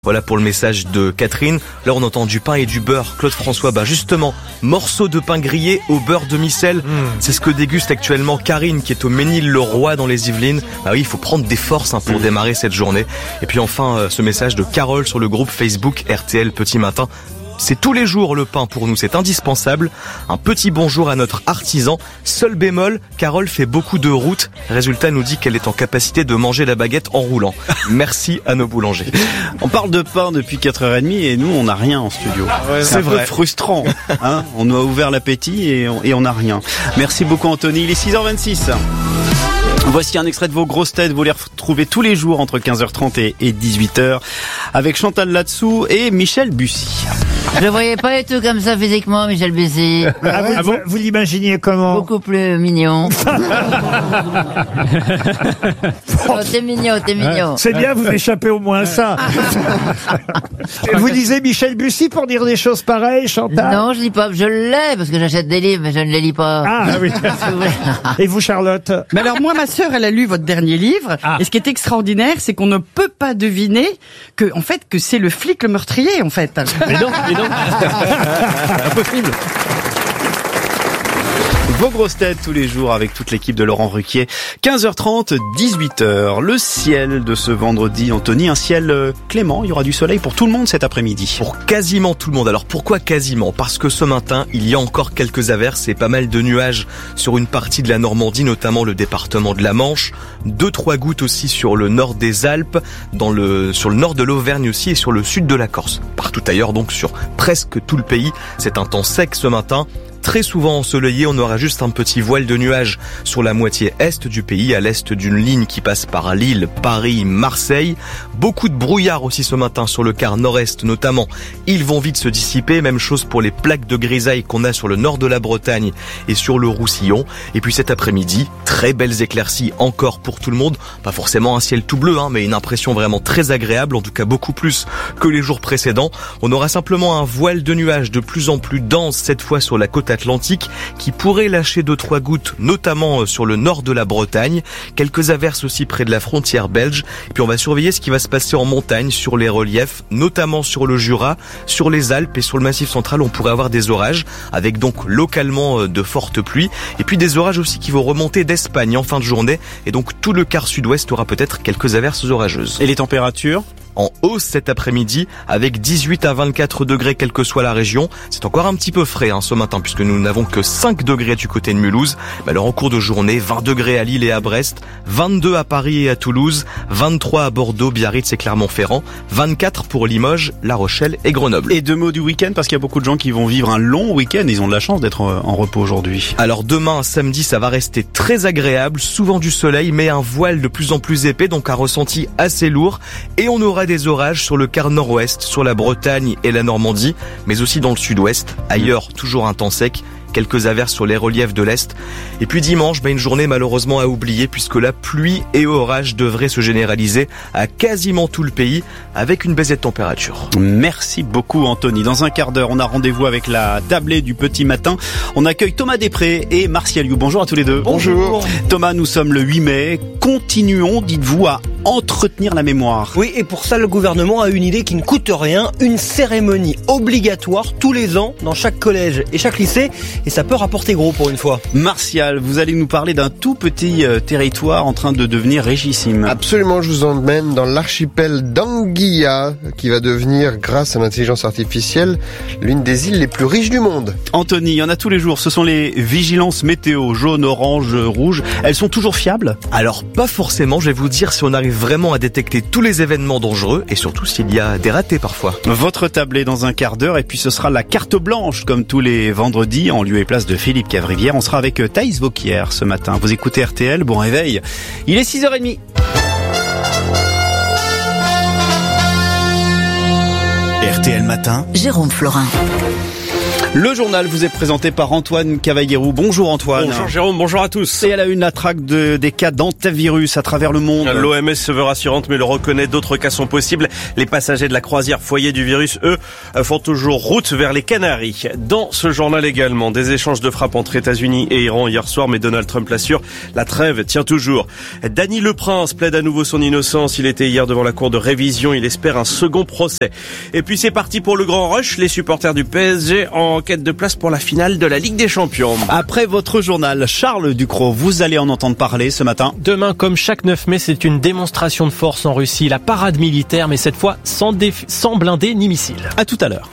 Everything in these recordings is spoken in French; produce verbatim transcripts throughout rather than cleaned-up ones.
Voilà pour le message de Catherine. Là, on entend du pain et du beurre. Claude François, bah justement, morceau de pain grillé au beurre de micelle. Mmh. C'est ce que déguste actuellement Karine, qui est au Ménil-le-Roi dans les Yvelines. Bah oui, il faut prendre des forces hein, pour mmh. démarrer cette journée. Et puis enfin, euh, ce message de Carole sur le groupe Facebook R T L Petit Matin. C'est tous les jours le pain pour nous, c'est indispensable. Un petit bonjour à notre artisan. Seul bémol, Carole fait beaucoup de route. Résultat nous dit qu'elle est en capacité de manger la baguette en roulant. Merci à nos boulangers. On parle de pain depuis quatre heures trente et nous on n'a rien en studio. Ouais, c'est un vrai. Peu frustrant. Hein, on nous a ouvert l'appétit et on, et on n'a rien. Merci beaucoup Anthony, il est six heures vingt-six. Voici un extrait de vos grosses têtes, vous les retrouvez tous les jours entre quinze heures trente et dix-huit heures avec Chantal Latsou et Michel Bussy. Je le voyais pas du tout comme ça physiquement, Michel Bussy. Ah, vous, ah bon vous l'imaginiez comment? Beaucoup plus mignon. Oh, t'es mignon, t'es mignon. C'est bien, vous échappez au moins à ça. Vous lisez Michel Bussy pour dire des choses pareilles, Chantal? Non, je lis pas. Je l'ai parce que j'achète des livres, mais je ne les lis pas. Ah oui. Et vous, Charlotte? Mais alors moi, ma sœur, elle a lu votre dernier livre. Ah. Et ce qui est extraordinaire, c'est qu'on ne peut pas deviner que, en fait, que c'est le flic le meurtrier, en fait. Mais non, mais non. Impossible. Vos grosses têtes tous les jours avec toute l'équipe de Laurent Ruquier. quinze heures trente, dix-huit heures. Le ciel de ce vendredi, Anthony, un ciel clément. Il y aura du soleil pour tout le monde cet après-midi. Pour quasiment tout le monde. Alors pourquoi quasiment? Parce que ce matin, il y a encore quelques averses et pas mal de nuages sur une partie de la Normandie, notamment le département de la Manche. Deux, trois gouttes aussi sur le nord des Alpes, dans le, sur le nord de l'Auvergne aussi et sur le sud de la Corse. Partout ailleurs, donc sur presque tout le pays. C'est un temps sec ce matin. Très souvent ensoleillé, on aura juste un petit voile de nuages sur la moitié est du pays, à l'est d'une ligne qui passe par Lille, Paris, Marseille. Beaucoup de brouillard aussi ce matin sur le quart nord-est notamment. Ils vont vite se dissiper, même chose pour les plaques de grisaille qu'on a sur le nord de la Bretagne et sur le Roussillon. Et puis cet après-midi, très belles éclaircies encore pour tout le monde. Pas forcément un ciel tout bleu, hein, mais une impression vraiment très agréable, en tout cas beaucoup plus que les jours précédents. On aura simplement un voile de nuages de plus en plus dense, cette fois sur la côte Atlantique, qui pourrait lâcher deux trois gouttes, notamment sur le nord de la Bretagne. Quelques averses aussi près de la frontière belge. Et puis on va surveiller ce qui va se passer en montagne, sur les reliefs, notamment sur le Jura, sur les Alpes et sur le Massif central. On pourrait avoir des orages, avec donc localement de fortes pluies. Et puis des orages aussi qui vont remonter d'Espagne en fin de journée. Et donc tout le quart sud-ouest aura peut-être quelques averses orageuses. Et les températures ? En hausse cet après-midi, avec dix-huit à vingt-quatre degrés quelle que soit la région. C'est encore un petit peu frais hein, ce matin, puisque nous n'avons que cinq degrés du côté de Mulhouse. Mais alors en cours de journée, vingt degrés à Lille et à Brest, vingt-deux à Paris et à Toulouse, vingt-trois à Bordeaux, Biarritz et Clermont-Ferrand, vingt-quatre pour Limoges, La Rochelle et Grenoble. Et deux mots du week-end, parce qu'il y a beaucoup de gens qui vont vivre un long week-end. Ils ont de la chance d'être en repos aujourd'hui. Alors demain, samedi, ça va rester très agréable, souvent du soleil, mais un voile de plus en plus épais, donc un ressenti assez lourd. Et on aura des orages sur le quart nord-ouest, sur la Bretagne et la Normandie, mais aussi dans le sud-ouest. Ailleurs, toujours un temps sec. Quelques averses sur les reliefs de l'Est. Et puis dimanche, bah une journée malheureusement à oublier, puisque la pluie et orage devraient se généraliser à quasiment tout le pays, avec une baisse de température. Merci beaucoup Anthony. Dans un quart d'heure, on a rendez-vous avec la tablée du petit matin. On accueille Thomas Després et Martial You. Bonjour à tous les deux. Bonjour. Thomas, nous sommes le huit mai. Continuons, dites-vous, à entretenir la mémoire. Oui, et pour ça, le gouvernement a une idée qui ne coûte rien, une cérémonie obligatoire tous les ans dans chaque collège et chaque lycée. Et ça peut rapporter gros pour une fois. Martial, vous allez nous parler d'un tout petit euh, territoire en train de devenir richissime. Absolument, je vous emmène dans l'archipel d'Anguilla, qui va devenir, grâce à l'intelligence artificielle, l'une des îles les plus riches du monde. Anthony, il y en a tous les jours. Ce sont les vigilances météo, jaune, orange, rouge. Elles sont toujours fiables ? Alors, pas forcément. Je vais vous dire si on arrive vraiment à détecter tous les événements dangereux et surtout s'il y a des ratés parfois. Votre tablée dans un quart d'heure et puis ce sera la carte blanche comme tous les vendredis en lieu et place de Philippe Cavrivière. On sera avec Thaïs Vauquier ce matin. Vous écoutez R T L, bon réveil. Il est six heures trente. R T L matin. Jérôme Florin. Le journal vous est présenté par Antoine Cavallierou. Bonjour Antoine. Bonjour Jérôme, bonjour à tous. Et à la une, la traque de, des cas d'antivirus à travers le monde. L'O M S se veut rassurante mais le reconnaît, d'autres cas sont possibles. Les passagers de la croisière foyer du virus, eux, font toujours route vers les Canaries. Dans ce journal également, des échanges de frappes entre États-Unis et Iran hier soir, mais Donald Trump l'assure, la trêve tient toujours. Dany Le Prince plaide à nouveau son innocence. Il était hier devant la cour de révision, il espère un second procès. Et puis c'est parti pour le grand rush, les supporters du P S G en quête de place pour la finale de la Ligue des Champions. Après votre journal, Charles Ducrot, vous allez en entendre parler ce matin. Demain, comme chaque neuf mai, c'est une démonstration de force en Russie, la parade militaire, mais cette fois sans, déf- sans blindés ni missiles. À tout à l'heure.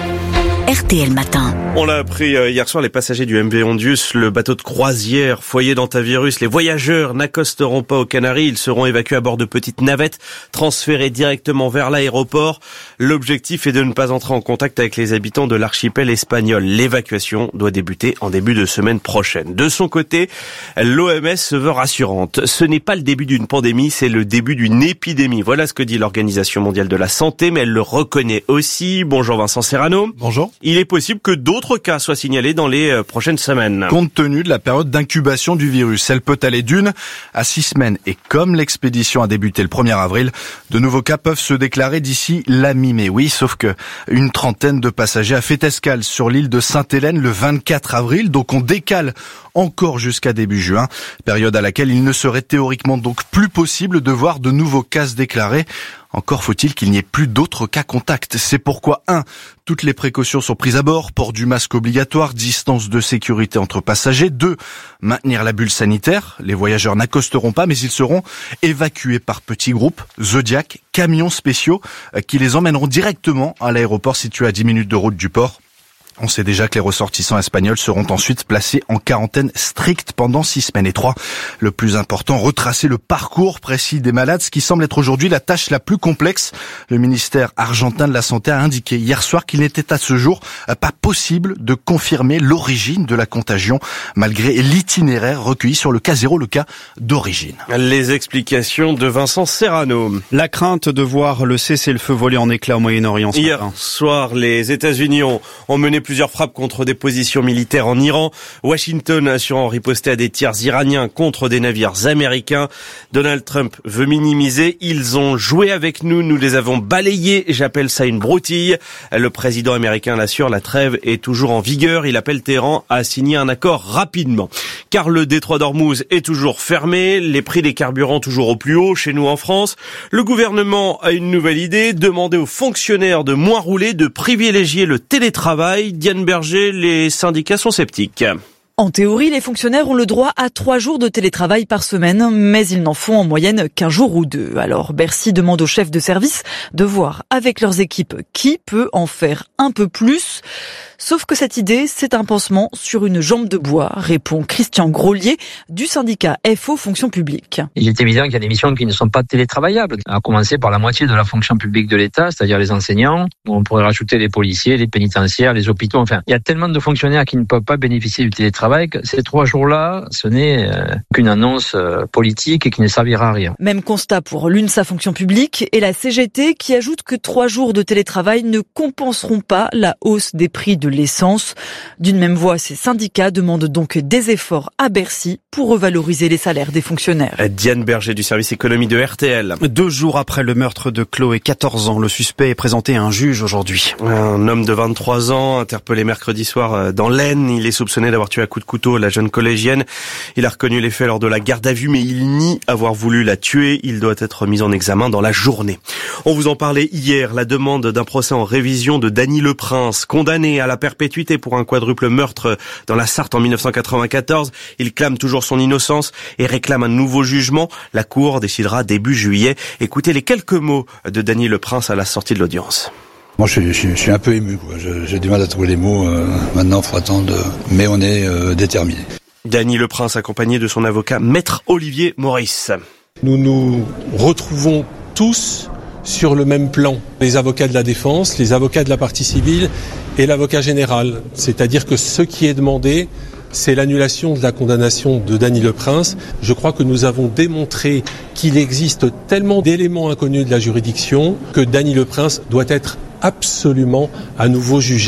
R T L Matin. On l'a appris hier soir, les passagers du M V Ondius, le bateau de croisière foyer d'antivirus, les voyageurs n'accosteront pas aux Canaries, ils seront évacués à bord de petites navettes, transférés directement vers l'aéroport. L'objectif est de ne pas entrer en contact avec les habitants de l'archipel espagnol. L'évacuation doit débuter en début de semaine prochaine. De son côté, l'O M S se veut rassurante. Ce n'est pas le début d'une pandémie, c'est le début d'une épidémie. Voilà ce que dit l'Organisation mondiale de la santé, mais elle le reconnaît aussi. Bonjour Vincent Serrano. Bonjour. Il est possible que d'autres cas soient signalés dans les prochaines semaines. Compte tenu de la période d'incubation du virus, elle peut aller d'une à six semaines. Et comme l'expédition a débuté le premier avril, de nouveaux cas peuvent se déclarer d'ici la mi-mai. Oui, sauf que une trentaine de passagers a fait escale sur l'île de Sainte-Hélène le vingt-quatre avril. Donc on décale encore jusqu'à début juin, période à laquelle il ne serait théoriquement donc plus possible de voir de nouveaux cas se déclarer. Encore faut-il qu'il n'y ait plus d'autres cas contacts. C'est pourquoi, un, toutes les précautions sont prises à bord, port du masque obligatoire, distance de sécurité entre passagers. Deux, maintenir la bulle sanitaire. Les voyageurs n'accosteront pas, mais ils seront évacués par petits groupes, Zodiac, camions spéciaux, qui les emmèneront directement à l'aéroport situé à dix minutes de route du port. On sait déjà que les ressortissants espagnols seront ensuite placés en quarantaine stricte pendant six semaines. Et trois, le plus important, retracer le parcours précis des malades, ce qui semble être aujourd'hui la tâche la plus complexe. Le ministère argentin de la Santé a indiqué hier soir qu'il n'était à ce jour pas possible de confirmer l'origine de la contagion, malgré l'itinéraire recueilli sur le cas zéro, le cas d'origine. Les explications de Vincent Serrano. La crainte de voir le cessez-le-feu voler en éclats au Moyen-Orient ce Hier matin. soir, les États-Unis ont, ont mené plusieurs frappes contre des positions militaires en Iran. Washington assurant riposter à des tirs iraniens contre des navires américains. Donald Trump veut minimiser. Ils ont joué avec nous, nous les avons balayés. J'appelle ça une broutille. Le président américain l'assure, la trêve est toujours en vigueur. Il appelle Téhéran à signer un accord rapidement. Car le détroit d'Ormuz est toujours fermé. Les prix des carburants toujours au plus haut chez nous en France. Le gouvernement a une nouvelle idée. Demander aux fonctionnaires de moins rouler, de privilégier le télétravail. Diane Berger, les syndicats sont sceptiques. En théorie, les fonctionnaires ont le droit à trois jours de télétravail par semaine, mais ils n'en font en moyenne qu'un jour ou deux. Alors Bercy demande aux chefs de service de voir avec leurs équipes qui peut en faire un peu plus. Sauf que cette idée, c'est un pansement sur une jambe de bois, répond Christian Grolier du syndicat F O Fonction publique. Il est évident qu'il y a des missions qui ne sont pas télétravaillables, à commencer par la moitié de la fonction publique de l'État, c'est-à-dire les enseignants. On pourrait rajouter les policiers, les pénitentiaires, les hôpitaux. Enfin, il y a tellement de fonctionnaires qui ne peuvent pas bénéficier du télétravail que ces trois jours-là, ce n'est euh, qu'une annonce euh, politique et qui ne servira à rien. Même constat pour l'UNSA Fonction publique et la C G T qui ajoute que trois jours de télétravail ne compenseront pas la hausse des prix de l'essence. D'une même voix, ces syndicats demandent donc des efforts à Bercy pour revaloriser les salaires des fonctionnaires. Diane Berger du service économie de R T L. Deux jours après le meurtre de Chloé, quatorze ans, le suspect est présenté à un juge aujourd'hui. Un homme de vingt-trois ans, interpellé mercredi soir dans l'Aisne. Il est soupçonné d'avoir tué à coups de couteau la jeune collégienne. Il a reconnu les faits lors de la garde à vue, mais il nie avoir voulu la tuer. Il doit être mis en examen dans la journée. On vous en parlait hier, la demande d'un procès en révision de Dany Le Prince, condamné à la perpétuité pour un quadruple meurtre dans la Sarthe en dix-neuf cent quatre-vingt-quatorze. Il clame toujours son innocence et réclame un nouveau jugement. La Cour décidera début juillet. Écoutez les quelques mots de Dany Le Prince à la sortie de l'audience. Moi, je suis, je, suis, je suis un peu ému, quoi. Je, j'ai du mal à trouver les mots. Euh, maintenant, il faut attendre, mais on est euh, déterminé. Dany Le Prince, accompagné de son avocat, Maître Olivier Maurice. Nous nous retrouvons tous sur le même plan. Les avocats de la défense, les avocats de la partie civile et l'avocat général. C'est-à-dire que ce qui est demandé, c'est l'annulation de la condamnation de Dany Le Prince. Je crois que nous avons démontré qu'il existe tellement d'éléments inconnus de la juridiction que Dany Le Prince doit être absolument à nouveau jugé.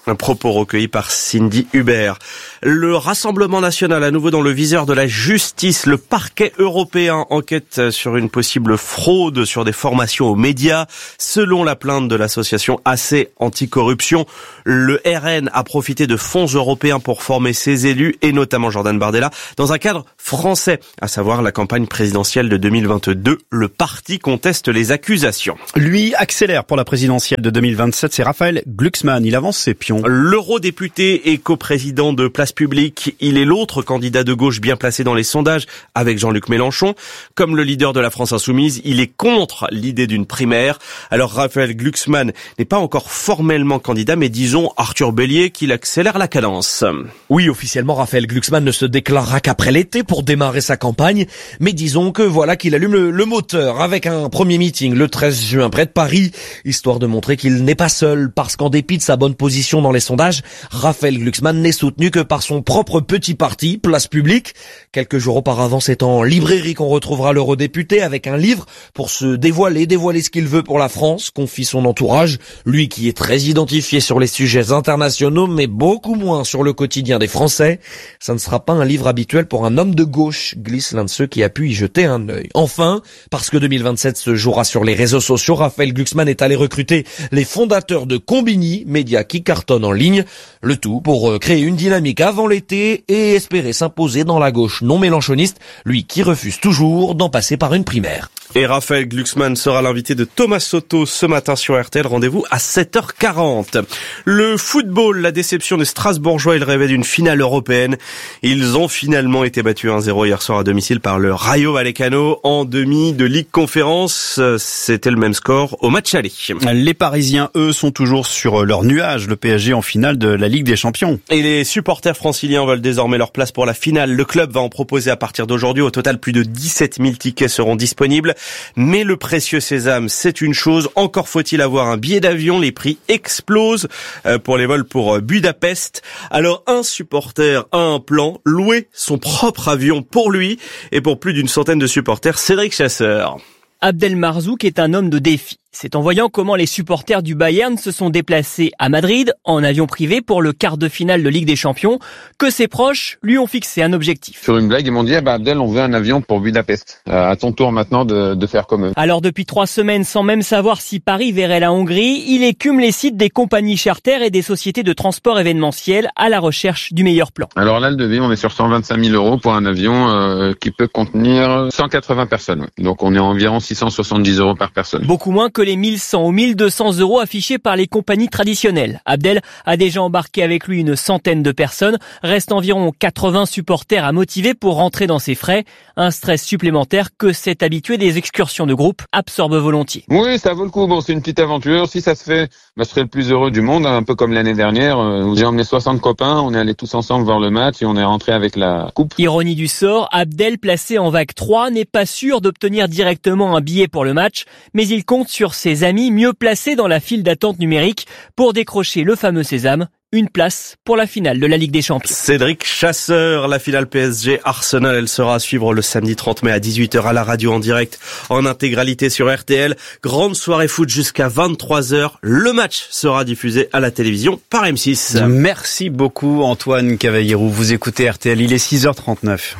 Un propos recueilli par Cindy Hubert. Le Rassemblement national à nouveau dans le viseur de la justice. Le parquet européen enquête sur une possible fraude sur des formations aux médias. Selon la plainte de l'association A C Anticorruption, le R N a profité de fonds européens pour former ses élus et notamment Jordan Bardella dans un cadre français, à savoir la campagne présidentielle de deux mille vingt-deux. Le parti conteste les accusations. Lui accélère pour la présidentielle de deux mille vingt-sept, c'est Raphaël Glucksmann. Il avance ses pions. L'eurodéputé et coprésident de Place Publique, il est l'autre candidat de gauche bien placé dans les sondages avec Jean-Luc Mélenchon. Comme le leader de la France Insoumise, il est contre l'idée d'une primaire. Alors Raphaël Glucksmann n'est pas encore formellement candidat, mais disons Arthur Bélier qu'il accélère la cadence. Oui, officiellement, Raphaël Glucksmann ne se déclarera qu'après l'été pour démarrer sa campagne, mais disons que voilà qu'il allume le, le moteur avec un premier meeting le treize juin près de Paris, histoire de montrer qu'il n'est pas seul, parce qu'en dépit de sa bonne position dans les sondages, Raphaël Glucksmann n'est soutenu que par son propre petit parti, Place Publique. Quelques jours auparavant, c'est en librairie qu'on retrouvera l'eurodéputé avec un livre pour se dévoiler, dévoiler ce qu'il veut pour la France, confie son entourage, lui qui est très identifié sur les sujets internationaux, mais beaucoup moins sur le quotidien des Français. Ça ne sera pas un livre habituel pour un homme de gauche, glisse l'un de ceux qui a pu y jeter un œil. Enfin, parce que deux mille vingt-sept se jouera sur les réseaux sociaux, Raphaël Glucksmann est allé recruter les fondateurs de Combini, média qui cartonne en ligne. Le tout pour créer une dynamique avant l'été et espérer s'imposer dans la gauche non mélenchoniste, lui qui refuse toujours d'en passer par une primaire. Et Raphaël Glucksmann sera l'invité de Thomas Soto ce matin sur R T L. Rendez-vous à sept heures quarante. Le football, la déception des Strasbourgeois, ils rêvaient d'une finale européenne. Ils ont finalement été battus un zéro hier soir à domicile par le Rayo Vallecano en demi de Ligue Conférence. C'était le même score au match aller. Les Parisiens, eux, sont toujours sur leur nuage. Le P S G en finale de la Ligue des Champions. Et les supporters franciliens veulent désormais leur place pour la finale. Le club va en proposer à partir d'aujourd'hui. Au total, plus de dix-sept mille tickets seront disponibles. Mais le précieux sésame, c'est une chose. Encore faut-il avoir un billet d'avion. Les prix explosent pour les vols pour Budapest. Alors, un supporter a un plan, louer son propre avion pour lui et pour plus d'une centaine de supporters. Cédric Chasseur. Abdel Marzouk est un homme de défi. C'est en voyant comment les supporters du Bayern se sont déplacés à Madrid en avion privé pour le quart de finale de Ligue des Champions que ses proches lui ont fixé un objectif. Sur une blague, ils m'ont dit ah bah Abdel, on veut un avion pour Budapest. Euh, à ton tour maintenant de, de faire comme eux. Alors depuis trois semaines, sans même savoir si Paris verrait la Hongrie, il écume les sites des compagnies charter et des sociétés de transport événementiel à la recherche du meilleur plan. Alors là, le devis, on est sur cent vingt-cinq mille euros pour un avion euh, qui peut contenir cent quatre-vingts personnes. Donc on est environ six cent soixante-dix euros par personne. Beaucoup moins que les mille cent ou mille deux cents euros affichés par les compagnies traditionnelles. Abdel a déjà embarqué avec lui une centaine de personnes. Reste environ quatre-vingts supporters à motiver pour rentrer dans ses frais. Un stress supplémentaire que cet habitué des excursions de groupe absorbe volontiers. Oui, ça vaut le coup. Bon, c'est une petite aventure. Si ça se fait, bah, je serai le plus heureux du monde, un peu comme l'année dernière où j'ai emmené soixante copains. On est allés tous ensemble voir le match et on est rentré avec la coupe. Ironie du sort, Abdel, placé en vague trois, n'est pas sûr d'obtenir directement un billet pour le match, mais il compte sur ses amis mieux placés dans la file d'attente numérique pour décrocher le fameux sésame, une place pour la finale de la Ligue des Champions. Cédric Chasseur, la finale P S G Arsenal, elle sera à suivre le samedi trente mai à dix-huit heures à la radio en direct, en intégralité sur R T L. Grande soirée foot jusqu'à vingt-trois heures. Le match sera diffusé à la télévision par M six. Merci beaucoup Antoine Cavallero. Vous écoutez R T L, il est six heures trente-neuf.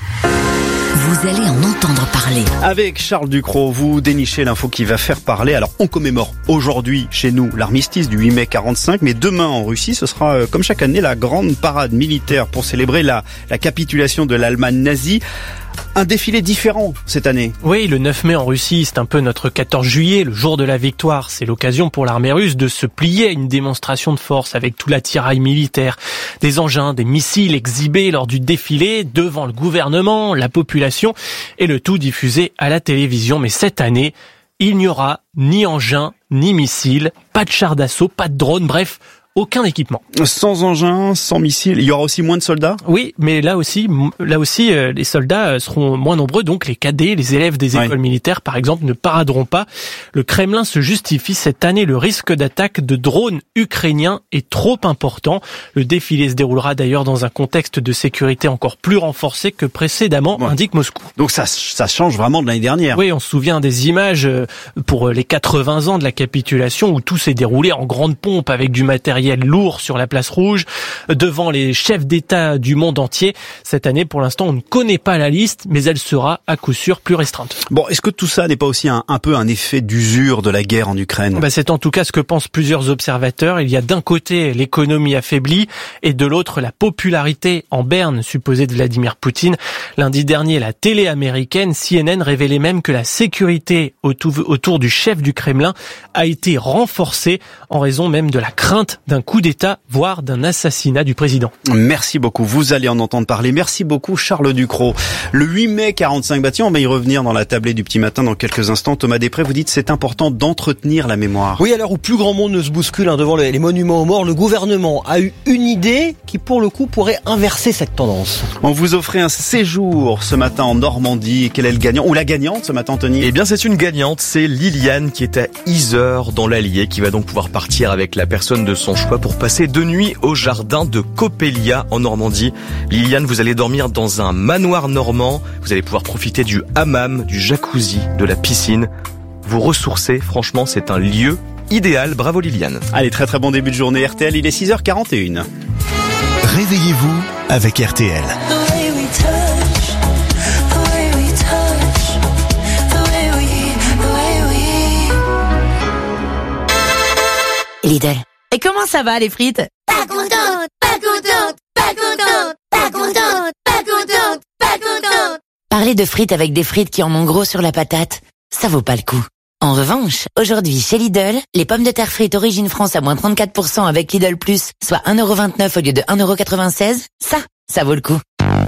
Vous allez en entendre parler. Avec Charles Ducrot, vous dénichez l'info qui va faire parler. Alors, on commémore aujourd'hui chez nous l'armistice du huit mai quarante-cinq, mais demain en Russie, ce sera comme chaque année la grande parade militaire pour célébrer la, la capitulation de l'Allemagne nazie. Un défilé différent cette année. Oui, le neuf mai en Russie, c'est un peu notre quatorze juillet, le jour de la victoire. C'est l'occasion pour l'armée russe de se plier à une démonstration de force avec tout l'attirail militaire. Des engins, des missiles exhibés lors du défilé devant le gouvernement, la population et le tout diffusé à la télévision. Mais cette année, il n'y aura ni engins, ni missiles, pas de chars d'assaut, pas de drones, bref... aucun équipement. Sans engins, sans missiles, il y aura aussi moins de soldats ? Oui, mais là aussi, là aussi, euh, les soldats seront moins nombreux, donc les cadets, les élèves des écoles ouais. militaires, par exemple, ne paraderont pas. Le Kremlin se justifie cette année. Le risque d'attaque de drones ukrainiens est trop important. Le défilé se déroulera d'ailleurs dans un contexte de sécurité encore plus renforcé que précédemment, ouais. indique Moscou. Donc ça, ça change vraiment de l'année dernière. Oui, on se souvient des images pour les quatre-vingts ans de la capitulation où tout s'est déroulé en grande pompe avec du matériel matériel lourd sur la place Rouge, devant les chefs d'État du monde entier. Cette année, pour l'instant, on ne connaît pas la liste, mais elle sera à coup sûr plus restreinte. Bon, est-ce que tout ça n'est pas aussi un, un peu un effet d'usure de la guerre en Ukraine ? Bah, c'est en tout cas ce que pensent plusieurs observateurs. Il y a d'un côté l'économie affaiblie et de l'autre la popularité en berne supposée de Vladimir Poutine. Lundi dernier, la télé américaine C N N révélait même que la sécurité autour du chef du Kremlin a été renforcée en raison même de la crainte d'un coup d'État, voire d'un assassinat du président. Merci beaucoup. Vous allez en entendre parler. Merci beaucoup, Charles Ducrot. Le huit mai quarante-cinq, bah tiens, on va y revenir dans la tablée du petit matin dans quelques instants. Thomas Després, vous dites c'est important d'entretenir la mémoire. Oui, à l'heure où plus grand monde ne se bouscule hein, devant les, les monuments aux morts, le gouvernement a eu une idée qui, pour le coup, pourrait inverser cette tendance. On vous offrait un séjour ce matin en Normandie. Quel est le gagnant ou la gagnante ce matin, Anthony ? Eh bien, c'est une gagnante. C'est Liliane qui est à Yzeure dans l'Allier, qui va donc pouvoir partir avec la personne de son choix pour passer deux nuits au jardin de Coppelia en Normandie. Liliane, vous allez dormir dans un manoir normand. Vous allez pouvoir profiter du hammam, du jacuzzi, de la piscine. Vous ressourcer, franchement, c'est un lieu idéal. Bravo Liliane. Allez, très très bon début de journée R T L, il est six heures quarante et une. Réveillez-vous avec R T L. Lidl. Et comment ça va les frites ? Pas contente, pas contente, pas contente, pas contente, pas contente, pas contente. Parler de frites avec des frites qui en ont gros sur la patate, ça vaut pas le coup. En revanche, aujourd'hui chez Lidl, les pommes de terre frites Origine France à moins trente-quatre pour cent avec Lidl Plus, soit un euro vingt-neuf au lieu de un euro quatre-vingt-seize, ça, ça vaut le coup.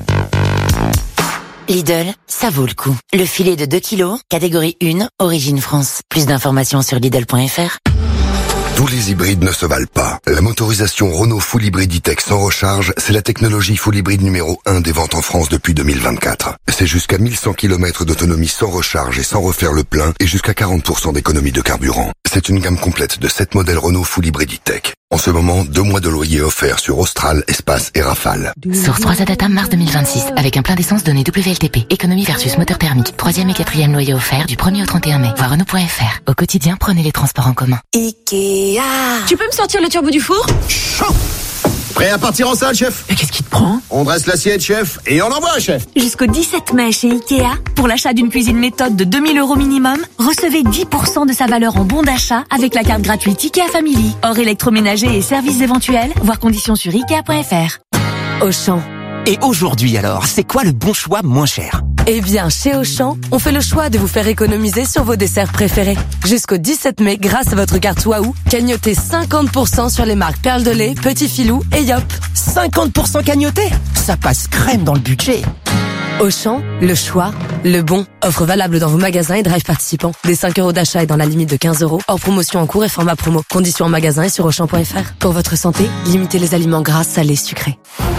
Lidl, ça vaut le coup. Le filet de deux kilos, catégorie un, Origine France. Plus d'informations sur Lidl point F R. Tous les hybrides ne se valent pas. La motorisation Renault Full Hybrid E-Tech sans recharge, c'est la technologie Full Hybrid numéro un des ventes en France depuis deux mille vingt-quatre. C'est jusqu'à mille cent kilomètres d'autonomie sans recharge et sans refaire le plein et jusqu'à quarante pour cent d'économie de carburant. C'est une gamme complète de sept modèles Renault Full Hybrid E-Tech. En ce moment, deux mois de loyer offerts sur Austral, Espace et Rafale. Source trois Data mars deux mille vingt-six, avec un plein d'essence donné W L T P. Économie versus moteur thermique. Troisième et quatrième loyer offert du premier au trente et un mai. Voir Renault point F R. Au quotidien, prenez les transports en commun. Ikea. Tu peux me sortir le turbo du four ? Chaud. Prêt à partir en salle, chef ? Mais qu'est-ce qui te prend ? On dresse l'assiette, chef, et on envoie, chef. Jusqu'au dix-sept mai chez Ikea, pour l'achat d'une cuisine méthode de deux mille euros minimum, recevez dix pour cent de sa valeur en bon d'achat avec la carte gratuite Ikea Family. Hors électroménager et services éventuels, voir conditions sur Ikea point F R. Auchan. Et aujourd'hui alors, c'est quoi le bon choix moins cher ? Eh bien, chez Auchan, on fait le choix de vous faire économiser sur vos desserts préférés. Jusqu'au dix-sept mai, grâce à votre carte Waouh, cagnotez cinquante pour cent sur les marques Perle de lait, Petit Filou et Yop. cinquante pour cent cagnoté ? Ça passe crème dans le budget. Auchan, le choix, le bon. Offre valable dans vos magasins et drive participants. Des cinq euros d'achat et dans la limite de quinze euros. Hors promotion en cours et format promo. Conditions en magasin et sur auchan point F R. Pour votre santé, limitez les aliments gras, salés, sucrés.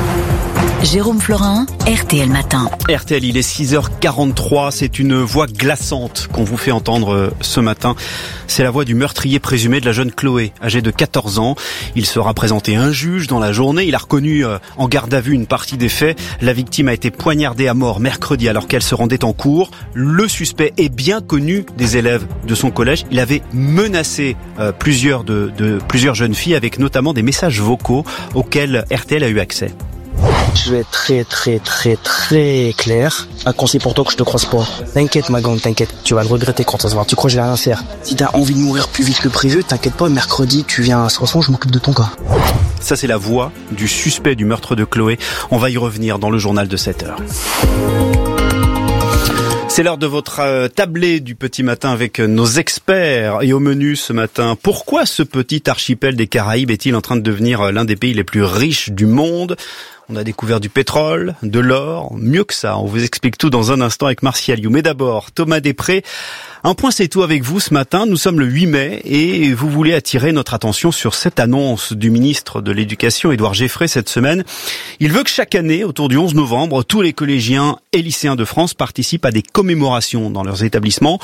Jérôme Florin, R T L Matin. R T L, il est six heures quarante-trois, c'est une voix glaçante qu'on vous fait entendre ce matin. C'est la voix du meurtrier présumé de la jeune Chloé, âgée de quatorze ans. Il sera présenté à un juge dans la journée. Il a reconnu en garde à vue une partie des faits. La victime a été poignardée à mort mercredi alors qu'elle se rendait en cours. Le suspect est bien connu des élèves de son collège. Il avait menacé euh, plusieurs, de, de, plusieurs jeunes filles avec notamment des messages vocaux auxquels R T L a eu accès. Je vais être très très très très clair. Un conseil pour toi que je te croise pas. T'inquiète ma grande, t'inquiète. Tu vas le regretter quand ça se voit. Tu crois que j'ai rien à faire. Si t'as envie de mourir plus vite que prévu, t'inquiète pas, mercredi tu viens à Soissons, je m'occupe de ton cas. Ça c'est la voix du suspect du meurtre de Chloé. On va y revenir dans le journal de sept heures. C'est l'heure de votre euh, tablée du petit matin avec nos experts. Et au menu ce matin, pourquoi ce petit archipel des Caraïbes est-il en train de devenir l'un des pays les plus riches du monde ? On a découvert du pétrole, de l'or, mieux que ça. On vous explique tout dans un instant avec Martial You. Mais d'abord, Thomas Després. Un point c'est tout avec vous ce matin. Nous sommes le huit mai et vous voulez attirer notre attention sur cette annonce du ministre de l'Éducation, Édouard Geffray, cette semaine. Il veut que chaque année, autour du onze novembre, tous les collégiens et lycéens de France participent à des commémorations dans leurs établissements.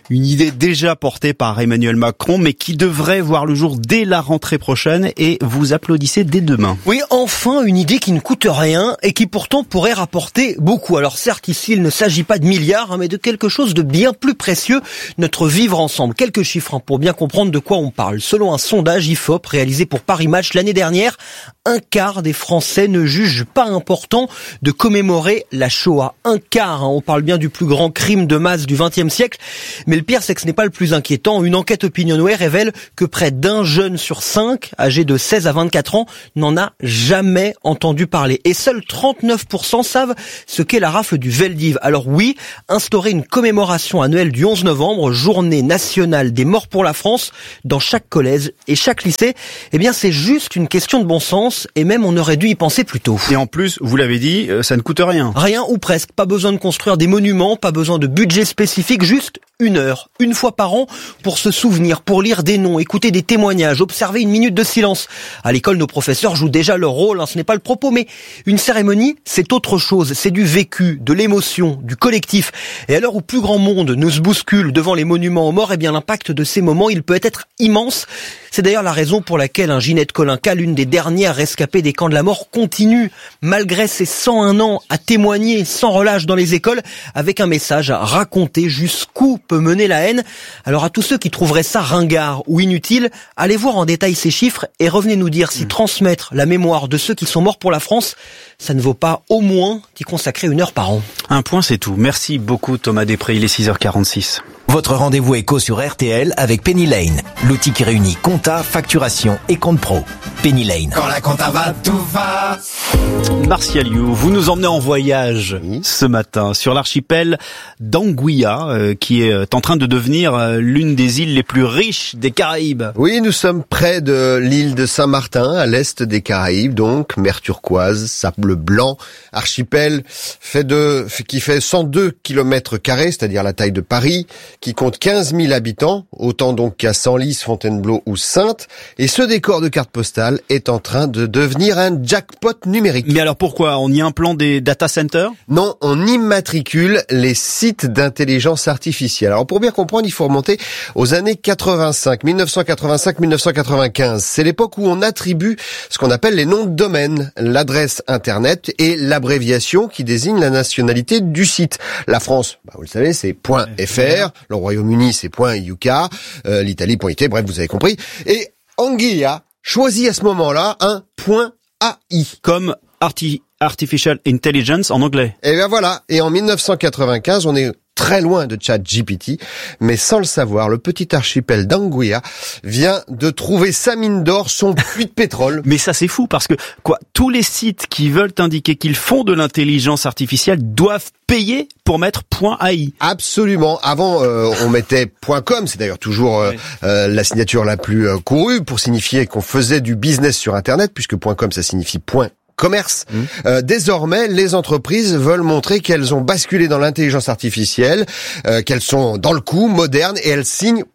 Une idée déjà portée par Emmanuel Macron, mais qui devrait voir le jour dès la rentrée prochaine, et vous applaudissez dès demain. Oui, enfin une idée qui ne coûte rien et qui pourtant pourrait rapporter beaucoup. Alors certes, ici il ne s'agit pas de milliards, hein, mais de quelque chose de bien plus précieux, notre vivre ensemble. Quelques chiffres hein, pour bien comprendre de quoi on parle. Selon un sondage I F O P réalisé pour Paris Match l'année dernière, un quart des Français ne jugent pas important de commémorer la Shoah. Un quart, hein, on parle bien du plus grand crime de masse du vingtième siècle. Mais le pire, c'est que ce n'est pas le plus inquiétant. Une enquête Opinionway révèle que près d'un jeune sur cinq, âgé de seize à vingt-quatre ans, n'en a jamais entendu parler. Et seuls trente-neuf pour cent savent ce qu'est la rafle du Veldiv. Alors oui, instaurer une commémoration annuelle du onze novembre, journée nationale des morts pour la France, dans chaque collège et chaque lycée, eh bien c'est juste une question de bon sens. Et même on aurait dû y penser plus tôt. Et en plus, vous l'avez dit, ça ne coûte rien. Rien ou presque. Pas besoin de construire des monuments, pas besoin de budget spécifique, juste une heure, une fois par an, pour se souvenir, pour lire des noms, écouter des témoignages, observer une minute de silence. À l'école, nos professeurs jouent déjà leur rôle, hein, ce n'est pas le propos, mais une cérémonie, c'est autre chose. C'est du vécu, de l'émotion, du collectif. Et à l'heure où plus grand monde ne se bouscule devant les monuments aux morts, eh bien l'impact de ces moments, il peut être immense. C'est d'ailleurs la raison pour laquelle un Ginette Kolinka, l'une des dernières rescapées des camps de la mort, continue, malgré ses cent un ans, à témoigner sans relâche dans les écoles, avec un message à raconter jusqu'où peut mener la haine. Alors à tous ceux qui trouveraient ça ringard ou inutile, allez voir en détail ces chiffres et revenez nous dire si transmettre la mémoire de ceux qui sont morts pour la France, ça ne vaut pas au moins d'y consacrer une heure par an. Un point, c'est tout. Merci beaucoup Thomas Després, il est six heures quarante-six. Votre rendez-vous éco sur R T L avec Penny Lane, l'outil qui réunit compta, facturation et compte pro. Penny Lane. Quand la compta va, tout va. Martial You, vous nous emmenez en voyage oui. ce matin sur l'archipel d'Anguilla, euh, qui est en train de devenir euh, l'une des îles les plus riches des Caraïbes. Oui, nous sommes près de l'île de Saint-Martin, à l'est des Caraïbes, donc mer turquoise, sable blanc, archipel fait de, qui fait cent deux kilomètres carrés, c'est-à-dire la taille de Paris, qui compte quinze mille habitants, autant donc qu'à Senlis, Fontainebleau ou Saintes, et ce décor de carte postale est en train de devenir un jackpot numérique. Mais alors pourquoi? On y implante des data centers? Non, on immatricule les sites d'intelligence artificielle. Alors pour bien comprendre, il faut remonter aux années quatre-vingt-cinq, mille neuf cent quatre-vingt-cinq mille neuf cent quatre-vingt-quinze. C'est l'époque où on attribue ce qu'on appelle les noms de domaine, l'adresse internet et l'abréviation qui désigne la nationalité du site. La France, bah vous le savez, c'est .fr, le Royaume-Uni, c'est .uk, euh, l'Italie, .it, bref, vous avez compris. Et Anguilla choisit à ce moment-là un .ai. Comme arti- Artificial Intelligence en anglais. Et bien voilà. Et en mille neuf cent quatre-vingt-quinze, on est très loin de ChatGPT, mais sans le savoir, le petit archipel d'Anguilla vient de trouver sa mine d'or, son puits de pétrole. Mais ça c'est fou parce que quoi, tous les sites qui veulent indiquer qu'ils font de l'intelligence artificielle doivent payer pour mettre .ai. Absolument. Avant, euh, on mettait .com, c'est d'ailleurs toujours euh, oui. euh, la signature la plus euh, courue pour signifier qu'on faisait du business sur Internet, puisque .com ça signifie point commerce. Mmh. Euh, désormais, les entreprises veulent montrer qu'elles ont basculé dans l'intelligence artificielle, euh, qu'elles sont dans le coup, modernes, et elles signent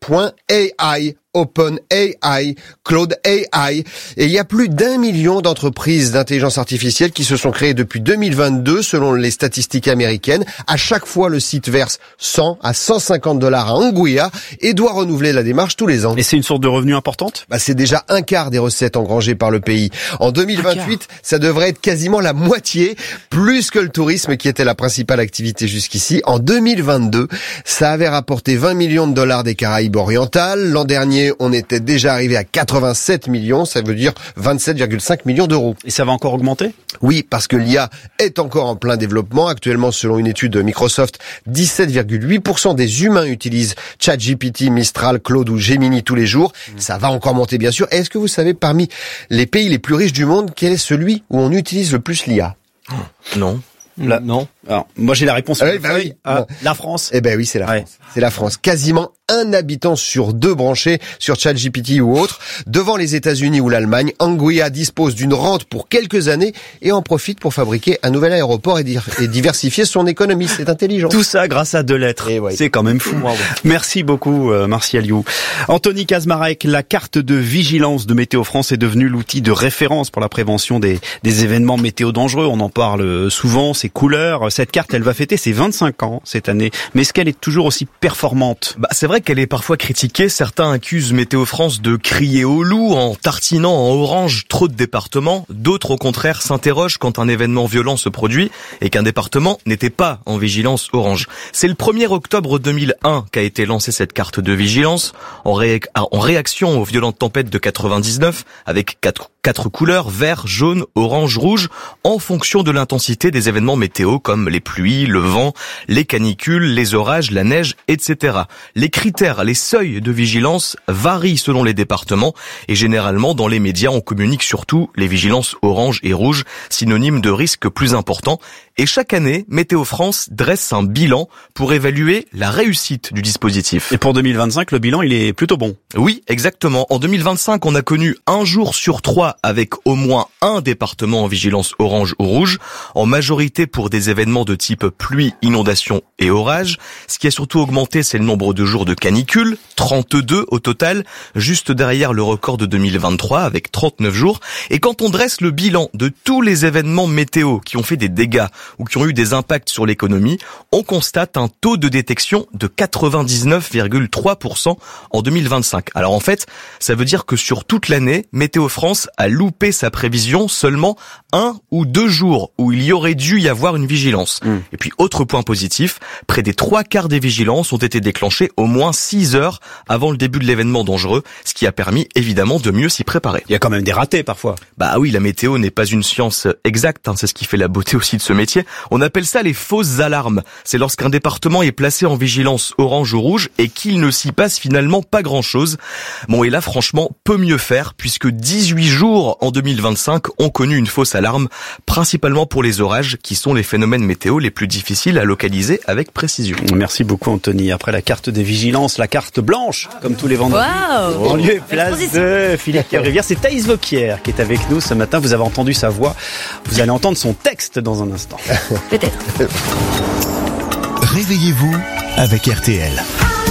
.ai. OpenAI, Claude A I, et il y a plus d'un million d'entreprises d'intelligence artificielle qui se sont créées depuis deux mille vingt-deux selon les statistiques américaines. À chaque fois, le site verse cent à cent cinquante dollars à Anguilla et doit renouveler la démarche tous les ans. Et c'est une source de revenus importante? Bah, c'est déjà un quart des recettes engrangées par le pays. En deux mille vingt-huit, ça devrait être quasiment la moitié, plus que le tourisme qui était la principale activité jusqu'ici. En deux mille vingt-deux, ça avait rapporté vingt millions de dollars des Caraïbes orientales. L'an dernier, on était déjà arrivé à quatre-vingt-sept millions, ça veut dire vingt-sept virgule cinq millions d'euros. Et ça va encore augmenter? Oui, parce que l'I A est encore en plein développement. Actuellement, selon une étude de Microsoft, dix-sept virgule huit pour cent des humains utilisent ChatGPT, Mistral, Claude ou Gemini tous les jours. Mmh. Ça va encore monter, bien sûr. Est-ce que vous savez, parmi les pays les plus riches du monde, quel est celui où on utilise le plus l'I A? Oh, non. La... Non. Alors, moi, j'ai la réponse. Ah oui, bah oui. Ah, la France. Eh ben oui, c'est la ouais. France. C'est la France. Quasiment un habitant sur deux branché sur ChatGPT ou autre. Devant les États-Unis ou l'Allemagne, Anguilla dispose d'une rente pour quelques années et en profite pour fabriquer un nouvel aéroport et, di- et diversifier son économie. C'est intelligent. Tout ça grâce à deux lettres. Ouais. C'est quand même fou. Wow. Merci beaucoup, euh, Martial You. Anthony Kazmarek, la carte de vigilance de Météo France est devenue l'outil de référence pour la prévention des, des événements météo dangereux. On en parle souvent, ses couleurs, cette carte, elle va fêter ses vingt-cinq ans cette année. Mais est-ce qu'elle est toujours aussi performante? Bah, c'est vrai qu'elle est parfois critiquée. Certains accusent Météo France de crier au loup en tartinant en orange trop de départements. D'autres, au contraire, s'interrogent quand un événement violent se produit et qu'un département n'était pas en vigilance orange. C'est le premier octobre deux mille un qu'a été lancée cette carte de vigilance en, ré... en réaction aux violentes tempêtes de quatre-vingt-dix-neuf avec quatre Quatre couleurs, vert, jaune, orange, rouge, en fonction de l'intensité des événements météo comme les pluies, le vent, les canicules, les orages, la neige, et cetera. Les critères, les seuils de vigilance varient selon les départements et généralement dans les médias on communique surtout les vigilances orange et rouge, synonymes de risques plus importants. Et chaque année, Météo France dresse un bilan pour évaluer la réussite du dispositif. Et pour deux mille vingt-cinq, le bilan il est plutôt bon. Oui, exactement. En deux mille vingt-cinq, on a connu un jour sur trois avec au moins un département en vigilance orange ou rouge, en majorité pour des événements de type pluie, inondation et orage. Ce qui a surtout augmenté, c'est le nombre de jours de canicule, trente-deux au total, juste derrière le record de deux mille vingt-trois avec trente-neuf jours. Et quand on dresse le bilan de tous les événements météo qui ont fait des dégâts ou qui ont eu des impacts sur l'économie, on constate un taux de détection de quatre-vingt-dix-neuf virgule trois pour cent en deux mille vingt-cinq. Alors en fait, ça veut dire que sur toute l'année, Météo France a loupé sa prévision seulement un ou deux jours où il y aurait dû y avoir une vigilance. Mmh. Et puis autre point positif, près des trois quarts des vigilances ont été déclenchées au moins six heures avant le début de l'événement dangereux, ce qui a permis évidemment de mieux s'y préparer. Il y a quand même des ratés parfois. Bah oui, la météo n'est pas une science exacte, hein, c'est ce qui fait la beauté aussi de ce métier. On appelle ça les fausses alarmes. C'est lorsqu'un département est placé en vigilance orange ou rouge et qu'il ne s'y passe finalement pas grand-chose. Bon, et là franchement, peut mieux faire puisque dix-huit jours en deux mille vingt-cinq ont connu une fausse alarme, principalement pour les orages qui sont les phénomènes météo les plus difficiles à localiser avec précision. Merci beaucoup Anthony. Après la carte des vigilances, la carte blanche, comme tous les vendredis. Wow. En lieu et place de Philippe Rivière, c'est Thaïs Vauquier qui est avec nous ce matin. Vous avez entendu sa voix, vous allez entendre son texte dans un instant. Peut-être. Réveillez-vous avec R T L.